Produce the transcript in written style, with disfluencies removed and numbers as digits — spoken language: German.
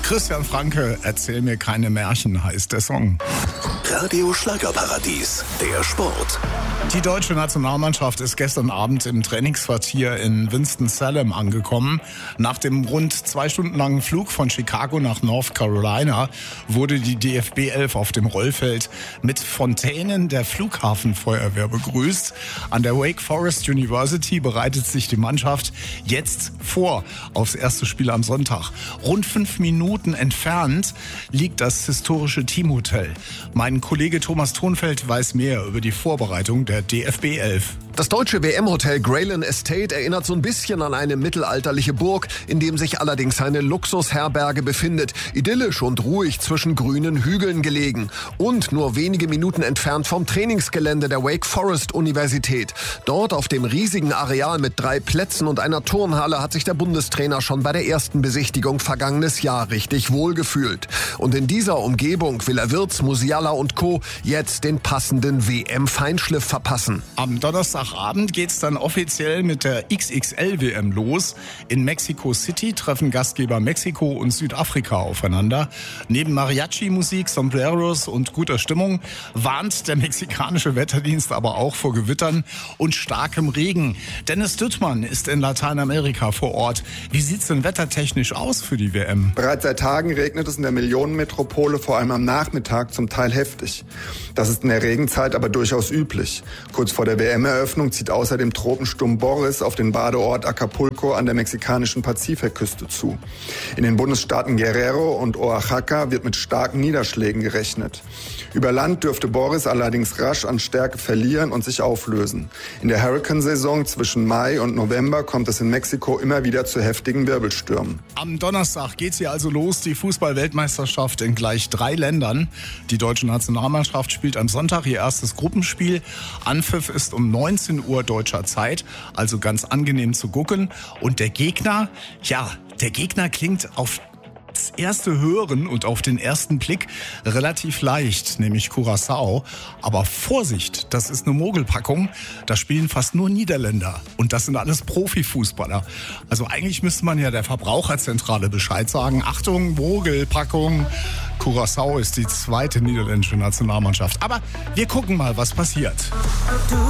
Christian Franke, erzähl mir keine Märchen, heißt der Song. Radio Schlagerparadies, der Sport. Die deutsche Nationalmannschaft ist gestern Abend im Trainingsquartier in Winston-Salem angekommen. Nach dem rund 2 Stunden langen Flug von Chicago nach North Carolina wurde die DFB 11 auf dem Rollfeld mit Fontänen der Flughafenfeuerwehr begrüßt. An der Wake Forest University bereitet sich die Mannschaft jetzt vor aufs erste Spiel am Sonntag. Rund 5 Minuten entfernt liegt das historische Teamhotel. Mein Kollege Thomas Thonfeld weiß mehr über die Vorbereitung der DFB 11. Das deutsche WM-Hotel Grayland Estate erinnert so ein bisschen an eine mittelalterliche Burg, in dem sich allerdings eine Luxusherberge befindet. Idyllisch und ruhig zwischen grünen Hügeln gelegen. Und nur wenige Minuten entfernt vom Trainingsgelände der Wake Forest Universität. Dort auf dem riesigen Areal mit 3 Plätzen und einer Turnhalle hat sich der Bundestrainer schon bei der ersten Besichtigung vergangenes Jahr richtig wohlgefühlt. Und in dieser Umgebung will er Wirtz, Musiala und Co. jetzt den passenden WM-Feinschliff verpassen. Am Donnerstagabend geht's dann offiziell mit der XXL-WM los. In Mexico City treffen Gastgeber Mexiko und Südafrika aufeinander. Neben Mariachi-Musik, Sombreros und guter Stimmung warnt der mexikanische Wetterdienst aber auch vor Gewittern und starkem Regen. Dennis Düttmann ist in Lateinamerika vor Ort. Wie sieht's denn wettertechnisch aus für die WM? Bereits seit Tagen regnet es in der Millionenmetropole, vor allem am Nachmittag, zum Teil heftig. Das ist in der Regenzeit aber durchaus üblich. Kurz vor der WM-Eröffnung zieht außerdem Tropensturm Boris auf den Badeort Acapulco an der mexikanischen Pazifikküste zu. In den Bundesstaaten Guerrero und Oaxaca wird mit starken Niederschlägen gerechnet. Über Land dürfte Boris allerdings rasch an Stärke verlieren und sich auflösen. In der Hurrikansaison zwischen Mai und November kommt es in Mexiko immer wieder zu heftigen Wirbelstürmen. Am Donnerstag geht's hier also los, die Fußball-Weltmeisterschaft in gleich 3 Ländern. Die deutsche Nationalmannschaft spielt am Sonntag ihr erstes Gruppenspiel. Anpfiff ist um 19 Uhr deutscher Zeit, also ganz angenehm zu gucken. Und der Gegner, der Gegner klingt auf das erste Hören und auf den ersten Blick relativ leicht, nämlich Curaçao. Aber Vorsicht, das ist eine Mogelpackung. Da spielen fast nur Niederländer. Und das sind alles Profifußballer. Also eigentlich müsste man ja der Verbraucherzentrale Bescheid sagen. Achtung, Mogelpackung. Curaçao ist die 2. niederländische Nationalmannschaft. Aber wir gucken mal, was passiert.